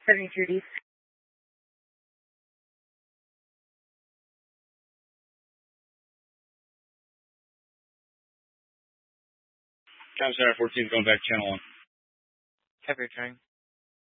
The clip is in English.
730. Tom Center 14 going back channel 1. Have your turn.